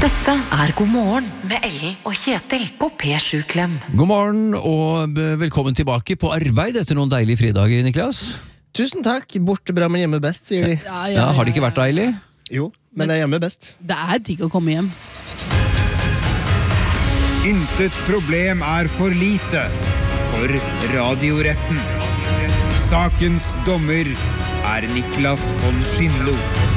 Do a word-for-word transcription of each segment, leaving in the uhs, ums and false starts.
Dette er God morgen med Ellen og Kjetil på P sju Klem. God morgen og velkommen tilbake på arbeid etter noen deilige fridager, Niklas. Tusen takk, borte bra, men hjemme best, sier de. Ja, ja, ja, har det ikke vært deilig? Jo, men det er hjemme best. Det er digg å komme hjem. Intet problem er for lite for Radioretten. Sakens dommer er Niklas von Schindlo.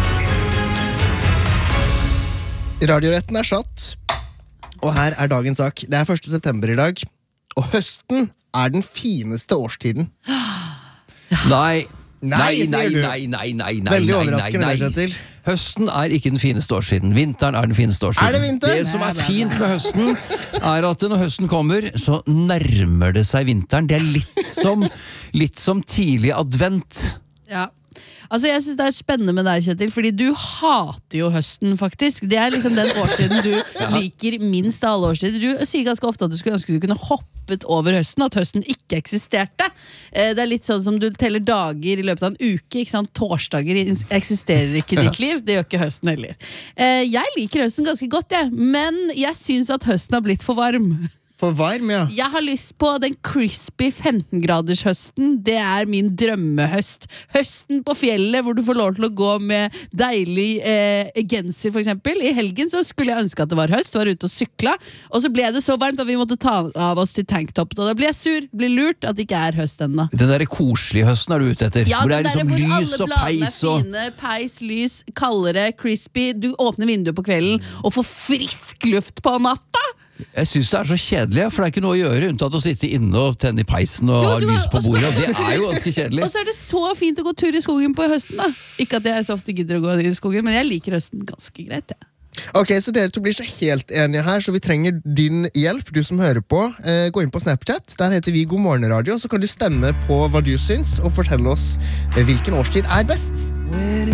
Radioretten er satt, og her er dagens sak. Det er første september i dag, og høsten er den fineste årstiden. Nei, Nei, nei, sier nei, du. nei, nei, nei, nei, Veldig nei, overraskende, nei, Kjetil. Høsten er ikke den fineste årstiden. Vinteren er den fineste årstiden. Er det vinter? Det som er fint med høsten, er at når høsten kommer, så nærmer det seg vinteren. Det er litt som, litt som tidlig advent. Ja. Altså jeg synes det er spennende med deg, Kjetil, fordi du hater jo høsten faktisk. Det er liksom den årstiden du liker minst av alle årstider. Du sier ganske ofte at du skulle ønske du kunne hoppet over høsten, at høsten ikke eksisterte. Det er litt sånn som du teller dager i løpet av en uke, ikke sant? Torsdager eksisterer ikke i ditt liv, det gjør ikke høsten heller. Jeg liker høsten ganske godt, jeg, men jeg synes at høsten har blitt for varm. For varm, ja. Jeg har lyst på den crispy femten graders høsten. Det er min drømmehøst. Høsten på fjellet hvor du får lov til å gå med deilig eh, genser for eksempel. I helgen så skulle jeg ønske at det var høst. Var ute og sykla. Og så ble det så varmt at vi måtte ta av oss til tanktoppen. Og da blir jeg sur, blir lurt at det ikke er høst ennå. Den der koselige høsten er du ute etter. Ja, hvor det er liksom hvor lys og peis og... fine, peis, lys, kaldere, crispy. Du åpner vinduet på kvelden og får frisk luft på natta. Jeg synes det er så kjedelig, for det er ikke noe å gjøre unntatt å sitte inne og tenne i peisen og Jo, ha du lys har- på og så- bordet, og det er jo ganske kjedelig. Og så er det så fint å gå tur i skogen på høsten da. Ikke at jeg så ofte gidder å gå i skogen, men jeg liker høsten ganske greit, ja. Ok, så dere to blir så helt enige her, så vi trenger din hjelp, du som hører på. Eh, gå inn på Snapchat, der heter vi God morgen radio, så kan du stemme på hva du syns, og fortelle oss eh, hvilken årstid er best.